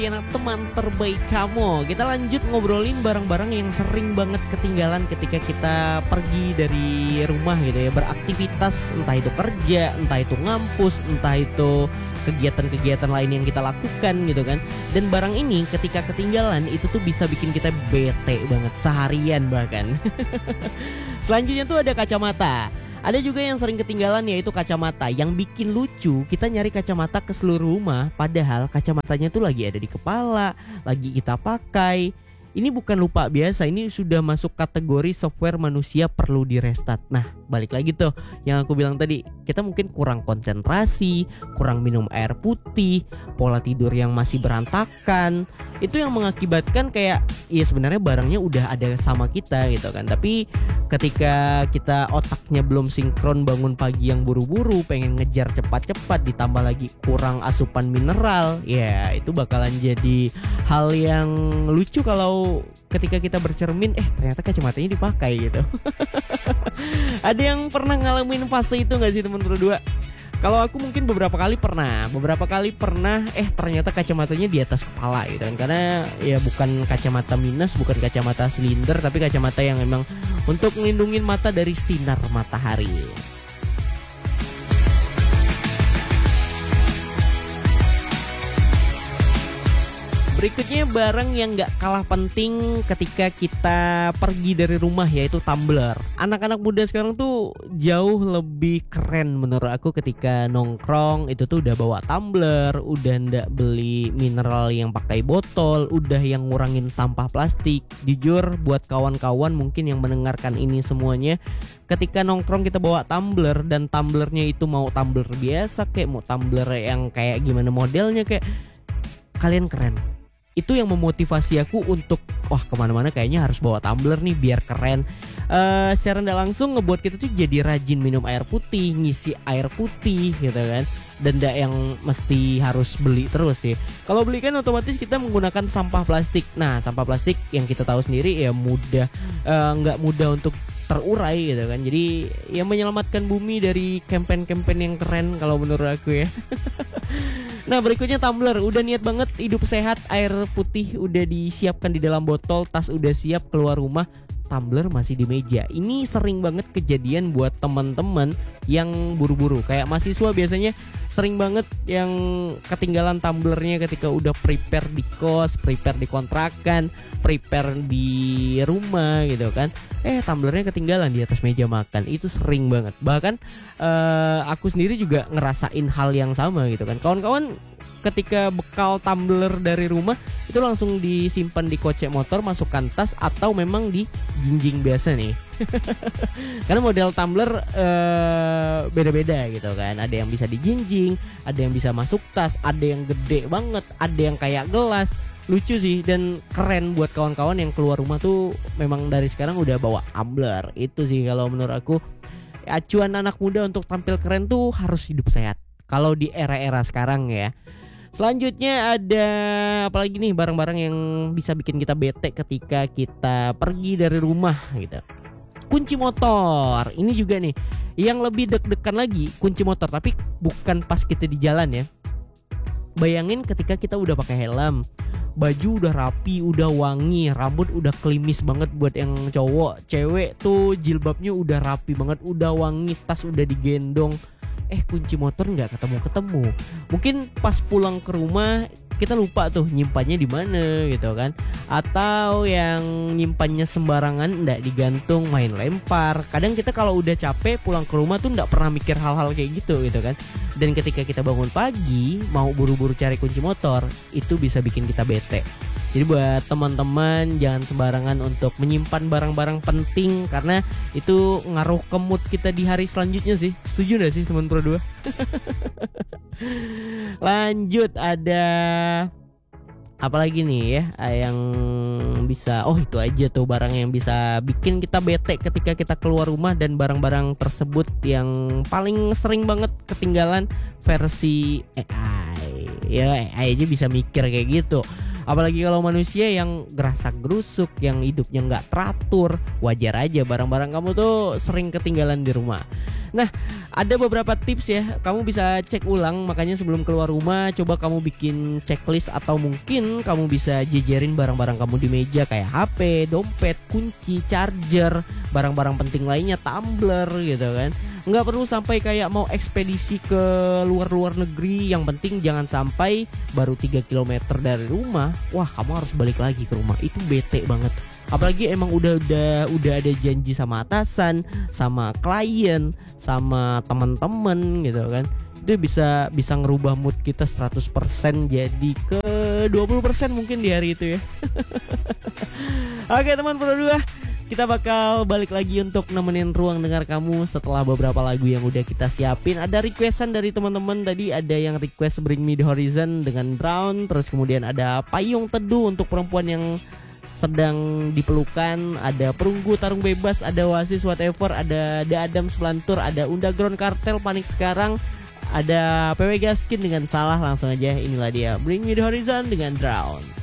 Anak teman terbaik kamu. Kita lanjut ngobrolin barang-barang yang sering banget ketinggalan ketika kita pergi dari rumah gitu ya, beraktivitas, entah itu kerja, entah itu ngampus, entah itu kegiatan-kegiatan lain yang kita lakukan gitu kan. Dan barang ini ketika ketinggalan itu tuh bisa bikin kita bete banget seharian bahkan. Selanjutnya tuh ada kacamata. Ada juga yang sering ketinggalan, yaitu kacamata. Yang bikin lucu, kita nyari kacamata ke seluruh rumah, padahal kacamatanya tuh lagi ada di kepala, lagi kita pakai. Ini bukan lupa biasa, ini sudah masuk kategori software manusia perlu direstart. Nah, balik lagi tuh yang aku bilang tadi, kita mungkin kurang konsentrasi, kurang minum air putih, pola tidur yang masih berantakan. Itu yang mengakibatkan kayak ya sebenarnya barangnya udah ada sama kita gitu kan, tapi ketika kita otaknya belum sinkron, bangun pagi yang buru-buru, pengen ngejar cepat-cepat, ditambah lagi kurang asupan mineral, ya itu bakalan jadi hal yang lucu kalau ketika kita bercermin, ternyata kacamatanya dipakai gitu. Ada yang pernah ngalamin fase itu gak sih teman berdua? Kalau aku mungkin beberapa kali pernah, ternyata kacamatanya di atas kepala gitu kan. Karena ya bukan kacamata minus, bukan kacamata silinder, tapi kacamata yang memang untuk melindungi mata dari sinar matahari. Berikutnya barang yang gak kalah penting ketika kita pergi dari rumah, yaitu tumbler. Anak-anak muda sekarang tuh jauh lebih keren menurut aku ketika nongkrong itu tuh udah bawa tumbler, udah ndak beli mineral yang pakai botol, udah yang ngurangin sampah plastik. Jujur buat kawan-kawan mungkin yang mendengarkan ini semuanya, ketika nongkrong kita bawa tumbler dan tumblernya itu mau tumbler biasa kayak mau tumbler yang kayak gimana modelnya, kayak kalian keren. Itu yang memotivasi aku untuk kemana-mana kayaknya harus bawa tumbler nih biar keren. Secara tidak langsung ngebuat kita tuh jadi rajin minum air putih, ngisi air putih gitu kan. Dan tidak yang mesti harus beli terus sih. Kalau beli kan otomatis kita menggunakan sampah plastik. Nah, sampah plastik yang kita tahu sendiri ya nggak mudah untuk terurai gitu kan. Jadi ya menyelamatkan bumi dari campaign-campaign yang keren kalau menurut aku ya. Nah, berikutnya tumbler. Udah niat banget hidup sehat, air putih udah disiapkan di dalam botol, tas udah siap keluar rumah, tumbler masih di meja. Ini sering banget kejadian buat teman-teman yang buru-buru. Kayak mahasiswa biasanya sering banget yang ketinggalan tumblernya ketika udah prepare di kos, prepare di kontrakan, prepare di rumah gitu kan. Tumblernya ketinggalan di atas meja makan. Itu sering banget. Bahkan aku sendiri juga ngerasain hal yang sama gitu kan. Kawan-kawan ketika bekal tumbler dari rumah itu langsung disimpan di kocek motor, masukkan tas, atau memang di jinjing biasa nih. Karena model tumbler beda-beda gitu kan. Ada yang bisa dijinjing, ada yang bisa masuk tas, ada yang gede banget, ada yang kayak gelas. Lucu sih dan keren buat kawan-kawan yang keluar rumah tuh memang dari sekarang udah bawa tumbler. Itu sih kalau menurut aku acuan anak muda untuk tampil keren tuh harus hidup sehat. Kalau di era-era sekarang ya. Selanjutnya ada apalagi nih barang-barang yang bisa bikin kita bete ketika kita pergi dari rumah gitu. Kunci motor. Ini juga nih yang lebih deg-degan lagi, kunci motor, tapi bukan pas kita di jalan ya. Bayangin ketika kita udah pakai helm, baju udah rapi, udah wangi, rambut udah klimis banget buat yang cowok, cewek tuh jilbabnya udah rapi banget, udah wangi, tas udah digendong. Kunci motor nggak ketemu. Mungkin pas pulang ke rumah kita lupa tuh nyimpannya di mana gitu kan. Atau yang nyimpannya sembarangan, nggak digantung, main lempar. Kadang kita kalau udah capek pulang ke rumah tuh nggak pernah mikir hal-hal kayak gitu kan. Dan ketika kita bangun pagi mau buru-buru cari kunci motor, itu bisa bikin kita bete. Jadi buat teman-teman jangan sembarangan untuk menyimpan barang-barang penting, karena itu ngaruh ke mood kita di hari selanjutnya sih. Setuju gak sih teman Pro 2? Lanjut, ada apa lagi nih ya yang bisa, itu aja tuh barang yang bisa bikin kita bete ketika kita keluar rumah. Dan barang-barang tersebut yang paling sering banget ketinggalan versi AI. Ya AI aja bisa mikir kayak gitu. Apalagi kalau manusia yang gerasak gerusuk, yang hidupnya nggak teratur, wajar aja barang-barang kamu tuh sering ketinggalan di rumah. Nah, ada beberapa tips ya, kamu bisa cek ulang. Makanya sebelum keluar rumah, coba kamu bikin checklist, atau mungkin kamu bisa jejerin barang-barang kamu di meja, kayak HP, dompet, kunci, charger, barang-barang penting lainnya, tumbler gitu kan. Nggak perlu sampai kayak mau ekspedisi ke luar negeri. Yang penting jangan sampai baru 3 km dari rumah, wah kamu harus balik lagi ke rumah. Itu bete banget. Apalagi emang udah ada janji sama atasan, sama klien, sama teman-teman gitu kan. Itu bisa ngerubah mood kita 100% jadi ke 20% mungkin di hari itu ya. Oke teman Pro 2, kita bakal balik lagi untuk nemenin ruang dengar kamu setelah beberapa lagu yang udah kita siapin. Ada requestan dari teman-teman tadi, ada yang request Bring Me The Horizon dengan Brown. Terus kemudian ada Payung Teduh untuk perempuan yang sedang dipelukan, ada Perunggu Tarung Bebas, ada Oasis Whatever, ada The Adams Pelantur, ada Underground Cartel Panik Sekarang, ada PW Gaskin dengan Salah. Langsung aja, inilah dia Bring Me The Horizon dengan Drown.